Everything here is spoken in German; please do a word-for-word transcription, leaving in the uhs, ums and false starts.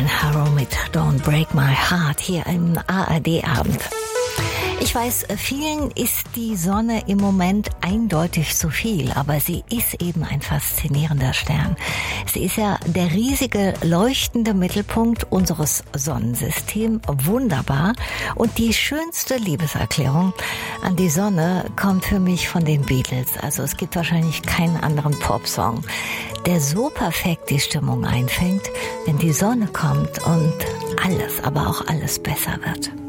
Brian Harrow mit Don't Break My Heart hier im A R D-Abend. Ich weiß, vielen ist die Sonne im Moment eindeutig zu viel, aber sie ist eben ein faszinierender Stern. Sie ist ja der riesige, leuchtende Mittelpunkt unseres Sonnensystems, wunderbar. Und die schönste Liebeserklärung an die Sonne kommt für mich von den Beatles. Also es gibt wahrscheinlich keinen anderen Popsong, der so perfekt die Stimmung einfängt, wenn die Sonne kommt und alles, aber auch alles besser wird.